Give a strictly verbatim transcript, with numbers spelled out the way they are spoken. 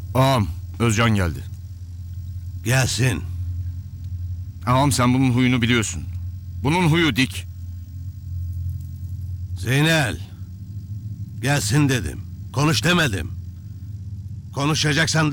Ağam, Özcan geldi. Gelsin. Ağam sen bunun huyunu biliyorsun. Bunun huyu dik. Zeynel. Gelsin dedim. Konuş demedim. Konuşacaksan